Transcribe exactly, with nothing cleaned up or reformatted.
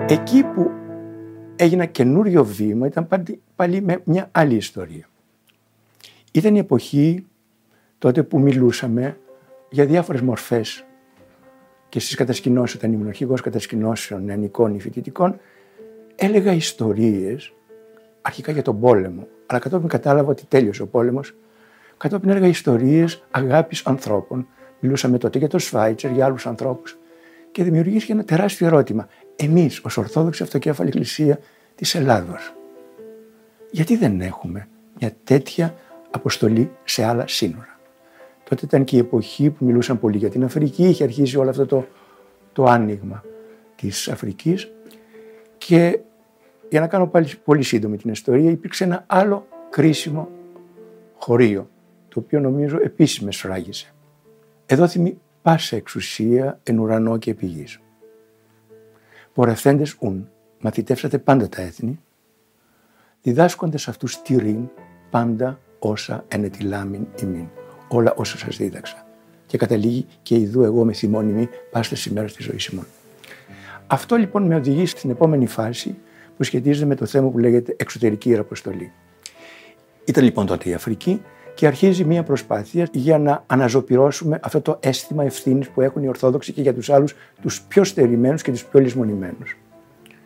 Εκεί που έγινε καινούριο βήμα ήταν πάλι, πάλι με μια άλλη ιστορία. Ήταν η εποχή τότε που μιλούσαμε για διάφορες μορφές και στις κατασκηνώσεις, όταν ήμουν αρχηγός κατασκηνώσεων νεανικών ή φοιτητικών, έλεγα ιστορίες αρχικά για τον πόλεμο, αλλά κατόπιν κατάλαβα ότι τέλειωσε ο πόλεμος. Κατόπιν έλεγα ιστορίες αγάπης ανθρώπων. Μιλούσαμε τότε για τον Σφάιτσερ, για άλλους ανθρώπους και δημιουργήθηκε ένα τεράστιο ερώτημα. Εμείς, ως Ορθόδοξη Αυτοκέφαλη Εκκλησία της Ελλάδος, γιατί δεν έχουμε μια τέτοια αποστολή σε άλλα σύνορα? Τότε ήταν και η εποχή που μιλούσαν πολύ για την Αφρική, είχε αρχίσει όλο αυτό το, το άνοιγμα της Αφρικής και για να κάνω πάλι πολύ σύντομη την ιστορία, υπήρξε ένα άλλο κρίσιμο χωρίο, το οποίο νομίζω επίσης με σφράγισε. Εδόθημη πάσα εξουσία εν ουρανό και επί γης. Πορευθέντες ουν, μαθητεύσατε πάντα τα έθνη, διδάσκοντες αυτούς τηρήν πάντα όσα ενετιλάμιν ημίν, όλα όσα σας δίδαξα. Και καταλήγει και ιδού εγώ με θυμώνυμη πάστες ημέρας της ζωής ημών. Αυτό λοιπόν με οδηγεί στην επόμενη φάση που σχετίζεται με το θέμα που λέγεται εξωτερική ιεραποστολή. Ήταν λοιπόν τότε η Αφρική και αρχίζει μια προσπάθεια για να αναζωπυρώσουμε αυτό το αίσθημα ευθύνης που έχουν οι Ορθόδοξοι και για τους άλλους, τους πιο στερημένους και τους πιο λησμονημένους.